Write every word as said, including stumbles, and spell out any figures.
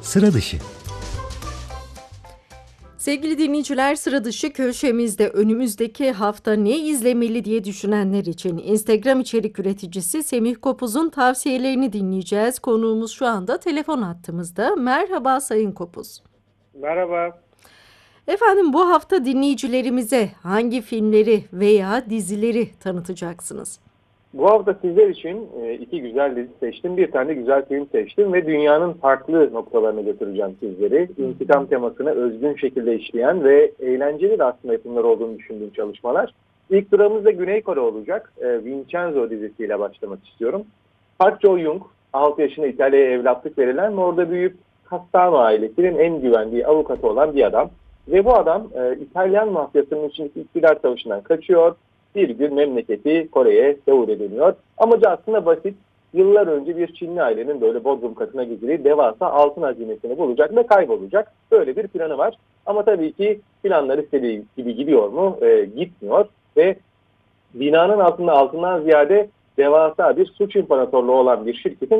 Sıra dışı. Sevgili dinleyiciler, sıra dışı köşemizde önümüzdeki hafta ne izlemeli diye düşünenler için Instagram içerik üreticisi Semih Kopuz'un tavsiyelerini dinleyeceğiz. Konuğumuz şu anda telefon hattımızda. Merhaba Sayın Kopuz. Merhaba. Efendim, bu hafta dinleyicilerimize hangi filmleri veya dizileri tanıtacaksınız? Bu hafta sizler için e, iki güzel dizi seçtim. Bir tane güzel film seçtim ve dünyanın farklı noktalarına götüreceğim sizleri. İntikam temasını özgün şekilde işleyen ve eğlenceli de aslında yapımlar olduğunu düşündüğüm çalışmalar. İlk durağımızda Güney Kore olacak. E, Vincenzo dizisiyle başlamak istiyorum. Park Jo-young, altı yaşında İtalya'ya evlatlık verilen ve orada büyüyüp Castano ailesinin en güvendiği avukatı olan bir adam. Ve bu adam e, İtalyan mafyasının içindeki iktidar savaşından kaçıyor. Bir gün memleketi Kore'ye devrediliyor. Amacı aslında basit. Yıllar önce bir Çinli ailenin böyle bodrum katına gizli devasa altın hazinesini bulacak ve kaybolacak. Böyle bir planı var. Ama tabii ki planlar istediği gibi gidiyor mu? E, gitmiyor. Ve binanın altında altından ziyade devasa bir suç imparatorluğu olan bir şirketin